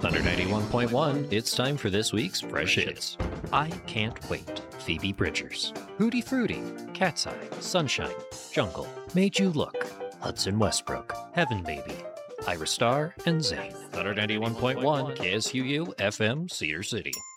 Thunder 91.1, it's time for this week's Fresh Hits. I Can't Wait, Phoebe Bridgers. Hootie Fruity, Cat's Eye, Sunshine, Jungle, Made You Look, Hudson Westbrook, Heaven Baby, Ira Star, and Zayn. Thunder 91.1, KSUU, FM, Cedar City.